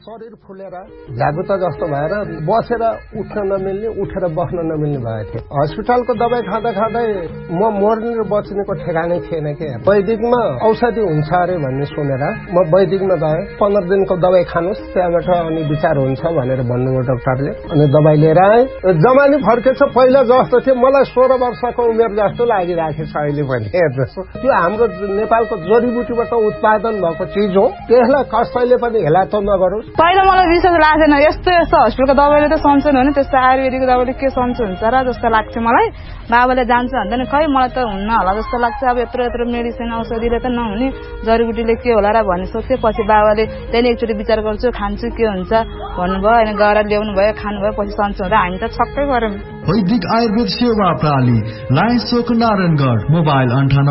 शरीर फुलेर जागुता जस्तो भएर बसेर उठ्न नमिल्ने उठेर बस्न नमिल्ने भएको थियो। हस्पिटलको दबाई खाँदा खाँदै म मर्ने र बच्नेको ठेगानै थिएन के। वैदिकमा औषधि हुन्छ अरे भन्ने सुनेर म वैदिकमा गएँ। 15 दिनको दबाई खानुस् त्यहाँबाट अनि विचार हुन्छ भनेर भन्नुभयो डाक्टरले। अनि दबाई लिएर आएँ। जमानी फर्केछ पहिला जस्तो थियो मलाई 16 वर्षको उमेर जस्तो लागिरहेको छ अहिले पनि। त्यो हाम्रो नेपालको जडीबुटीबाट उत्पादन भएको चिज हो। त्यसलाई कसैले पनि हेला त नगरोस्। पहिला मलाई विश्वास लाग्दैन यस्तो हस्पिटलको दबाईले त सन्चो हुने त्यस्तो आयुर्वेदिकको दबाईले के सन्चो हुन्छ र जस्तो लाग्थ्यो मलाई। बाबाले जान्छ भन्दैन खै मलाई त हुन्न होला जस्तो लाग्छ। अब यत्रो मेडिसिन औषधिले त नहुने जडीबुटीले के होला र भन्ने सोच्थेँ। पछि बाबाले त्यहाँदेखि एकचोटि विचार गर्छु खान्छु के हुन्छ भन्नुभयो। अनि गएर ल्याउनु भयो खानुभयो पछि सन्चो हुँदा हामी त छक्कै गऱ्यौँ। वैदिक आयुर्वेद सेवा प्रणाली लायन्स चोक नारायणगढ मोबाइल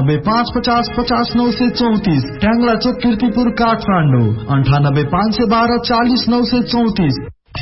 9855050934 ट्याङ्ला चोक कीर्तिपुर काठमाडौँ 9851240934।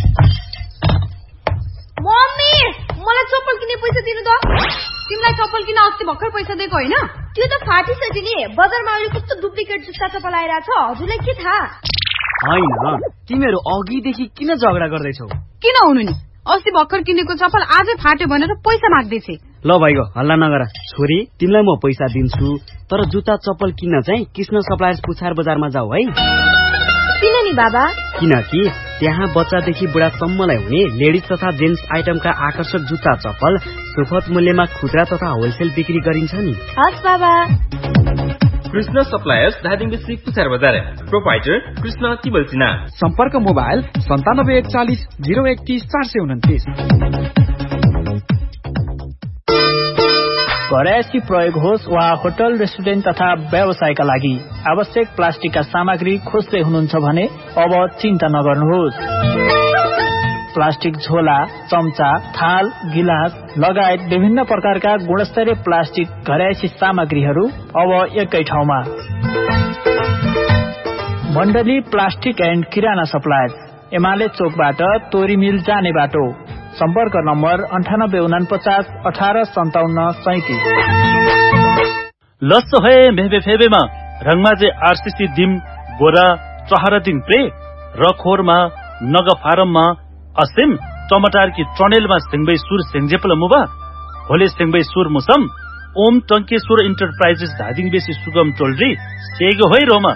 मम्मी मलाई चप्पल किन्ने पैसा दिनु त। तिमीलाई चप्पल किन अस्ति भर्खर पैसा दिएको होइन? त्यो त फाटिसक्यो नि। बजारमा अहिले कस्तो डुप्लिकेट जुत्ता चप्पल आइरहेछ हजुरलाई के थाहा? होइन तिमीहरू अघिदेखि किन झगडा गर्दैछौ? किन हुनु नि अस्ति भर्खर किनेको चप्पल आजै फाट्यो भनेर पैसा माग्दैछे। ल भाइको हल्ला नगर। छोरी तिमीलाई म पैसा दिन्छु तर जुत्ता चप्पल किन्न चाहिँ कृष्ण सप्लायर्स पुछार बजारमा जाऊ है। किन नि बाबा? किनकि त्यहाँ बच्चादेखि बुढासम्मलाई हुने लेडिज तथा जेन्ट्स आइटमका आकर्षक जुत्ता चप्पल सुपथ मूल्यमा खुद्रा तथा होलसेल बिक्री गरिन्छ नि। हस् बाबा। कृष्ण सप्लायर्स धादिङ डिस्ट्रिक्ट पुछार बजार। प्रोपाइटर कृष्ण तिबल सिन्हा। सम्पर्क मोबाइल 9741 031 429। घरयासी प्रयोग होस् वा होटल रेस्टुरेन्ट तथा व्यवसायका लागि आवश्यक प्लास्टिकका सामग्री खोज्दै हुनुहुन्छ भने अब चिन्ता नगर्नुहोस्। प्लास्टिक झोला चम्चा थाल गिलास लगायत विभिन्न प्रकारका गुणस्तरीय प्लास्टिक घरयासी सामग्रीहरू अब एकै ठाउँमा। मण्डली प्लास्टिक एन्ड किराना सप्लायर्स एमाले चोकबाट तोरी मिल जाने बाटो। सम्पर्क नम्बर 9849 1857 37। लस्सो है मेहबे फेबेमा रङमाजे आरसीसी दिम बोरा चहरा दिन प्रे रखोरमा नग फारममा असिम टमाटर की ट्रनेलमा सिंगबै सुर सेंजेपल मुबा होले सिंगबै सुर मुसम ओम टंकेश्वर इन्टरप्राइजेस धादिङ बेसी सुगम टोलरी सेगो होइ रोमा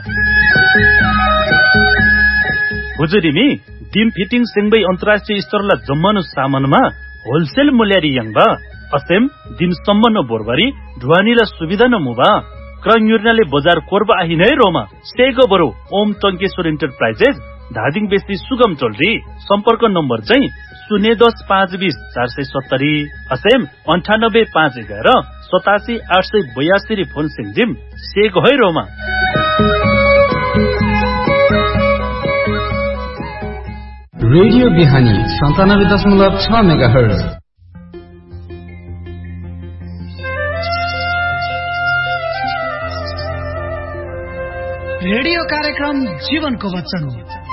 हुजुरिमी दिम फिटिङ सिंगबै अन्तर्राष्ट्रिय स्तरला जम्मनु सामानमा होलसेल मूल्यरी यङबा असेम दिम सम्मन बोरबरी ढुवानीला सुविधा न मुबा क्रयुर्नाले बजार कोर्बा आहिनै रोमा सेगो बरो ओम टंकेश्वर इन्टरप्राइजेस धादिङ बेसी सुगम टोलरी। सम्पर्क नम्बर चाहिँ 010 520 470 असेम 98 511 87 882 फोन सिंजिम सेगो है रोमा। रेडियो बिहानी 97.6 मेगाहर्ज। रेडियो कार्यक्रम जीवनको वचन हो।